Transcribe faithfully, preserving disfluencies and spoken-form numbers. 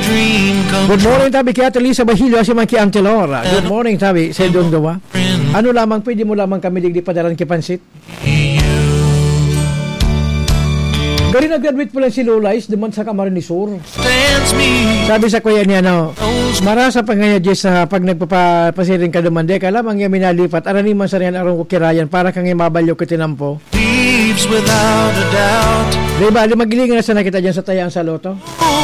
Good morning, tabi kay Ate Lisa Bahilo, si Maki Antelora. Good morning, tabi sa Don Gawa. Ano lamang, pwede mo lamang kami digdi padalan kay Pansit? Gari nag-graduate po lang si Lola is duman sa Camarines Sur. Sabi sa kuya niya, no, marasa pa nga niya sa pag nagpapasiring ka duman, de ka lamang yung minalipat, arani man sa riyan arong kukirayan, para kang imabalyo kitinampo. Without a doubt. Diba, lumagilingan na sana kita dyan sa tayaan sa loto?